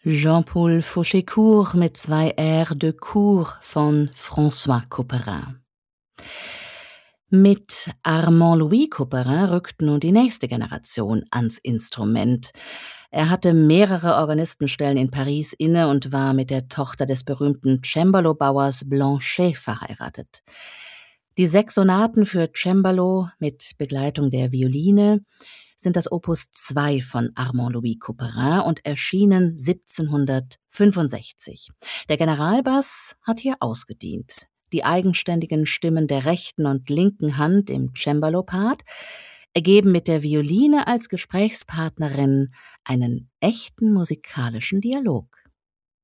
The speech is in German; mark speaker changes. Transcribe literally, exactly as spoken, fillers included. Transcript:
Speaker 1: Jean-Paul Fouchécourt mit zwei R de Cour von François Couperin. Mit Armand-Louis Couperin rückt nun die nächste Generation ans Instrument. Er hatte mehrere Organistenstellen in Paris inne und war mit der Tochter des berühmten Cembalo-Bauers Blanchet verheiratet. Die sechs Sonaten für Cembalo mit Begleitung der Violine sind das Opus zwei von Armand-Louis Couperin und erschienen siebzehnhundertfünfundsechzig. Der Generalbass hat hier ausgedient. Die eigenständigen Stimmen der rechten und linken Hand im Cembalo-Part ergeben mit der Violine als Gesprächspartnerin einen echten musikalischen Dialog.